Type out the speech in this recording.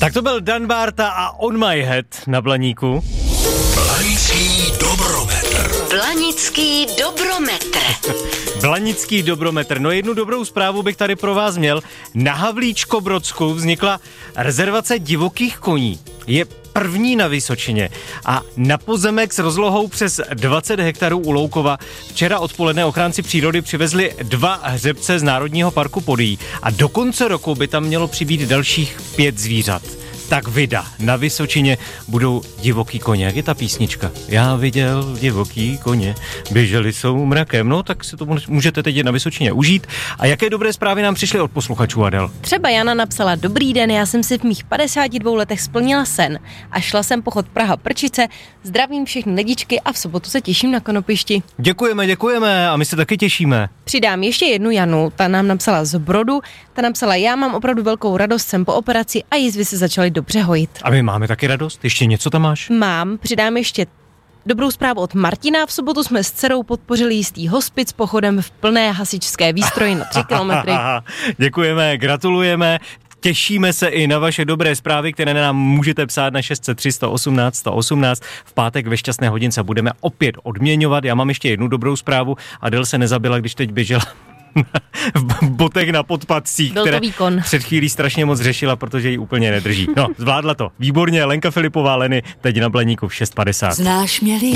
Tak to byl Dan Bárta a On My Head na Blaníku. Blanický dobrometr. Blanický dobrometr. Blanický dobrometr. No jednu dobrou zprávu bych tady pro vás měl. Na Havlíčkobrodsku vznikla rezervace divokých koní. Je první na Vysočině a na pozemek s rozlohou přes 20 hektarů u Loukova včera odpoledne ochránci přírody přivezli 2 hřebce z Národního parku Podyjí a do konce roku by tam mělo přibýt dalších 5 zvířat. Tak vida, na Vysočině budou divoký koně. Jak je ta písnička? Já viděl divoký koně, běželi soumrakem. No, tak si to můžete teď na Vysočině užít. A jaké dobré zprávy nám přišly od posluchačů, Adel? Třeba Jana napsala: Dobrý den, já jsem si v mých 52 letech splnila sen a šla jsem pochod Praha-Prčice. Zdravím všechny lidičky a v sobotu se těším na konopišti. Děkujeme a my se taky těšíme. Přidám ještě jednu Janu, ta nám napsala z Brodu. Ta napsala: Já mám opravdu velkou radost, jsem po operaci a jizvy se začaly dobře hojit. A my máme taky radost? Ještě něco tam máš? Mám, přidám ještě dobrou zprávu od Martina. V sobotu jsme s dcerou podpořili jistý hospic pochodem v plné hasičské výstroji na 3 kilometry. Děkujeme, gratulujeme. Těšíme se i na vaše dobré zprávy, které nám můžete psát na 603 118 118. V pátek ve Šťastné hodince budeme opět odměňovat. Já mám ještě jednu dobrou zprávu. Adel se nezabila, když teď běžela v botech na podpatcích, které před chvílí strašně moc řešila, protože ji úplně nedrží. No, zvládla to. Výborně, Lenka Filipová, Leny, teď na Blaníku v 6:50. Znáš mě